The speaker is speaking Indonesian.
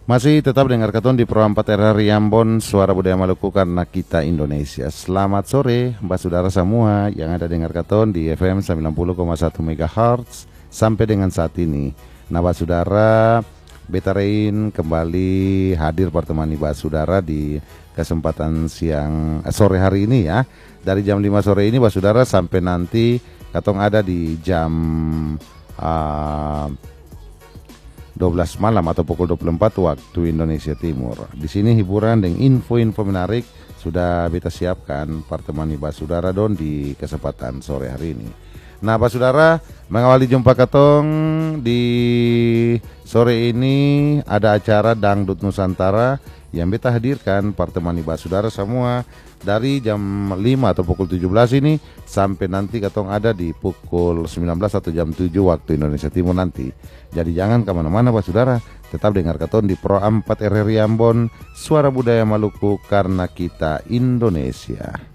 Masih tetap dengar katon di Pro 4 RRI Ambon, Suara Budaya Maluku karena kita Indonesia. Selamat sore Mbak Saudara semua yang ada dengar katon di FM 90,1 MHz sampai dengan saat ini. Nah Mbak Saudara, Betarein kembali hadir pertemani Mbak Saudara di kesempatan sore hari ini ya. Dari jam 5 sore ini Mbak Saudara sampai nanti katong ada di jam 12 malam atau pukul 24 waktu Indonesia Timur. Di sini hiburan dan info-info menarik sudah beta siapkan pertemani Mbak Saudara don di kesempatan sore hari ini. Nah, Mbak Saudara, mengawali jumpa katong di sore ini ada acara Dangdut Nusantara yang beta hadirkan pertemani Mbak Saudara semua dari jam 5 atau pukul 17 ini sampai nanti katong ada di pukul 19 atau jam 7 waktu Indonesia Timur nanti. Jadi jangan kemana-mana Mbak Saudara, tetap dengar katong di Pro 4 RRI Ambon, Suara Budaya Maluku karena kita Indonesia.